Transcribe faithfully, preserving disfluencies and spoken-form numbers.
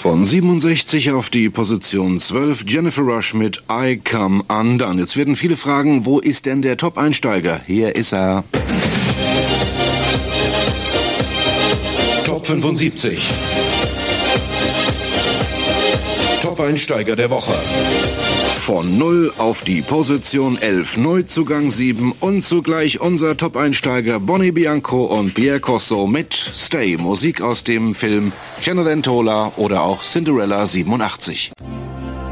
Von siebenundsechzig auf die Position zwölf, Jennifer Rush mit I Come Undone. Jetzt werden viele fragen, wo ist denn der Top-Einsteiger? Hier ist er. Top fünfundsiebzig. Top-Einsteiger der Woche. Von null auf die Position elf, Neuzugang sieben und zugleich unser Top-Einsteiger Bonnie Bianco und Pierre Corso mit Stay, Musik aus dem Film Cenerentola oder auch Cinderella siebenundachtzig.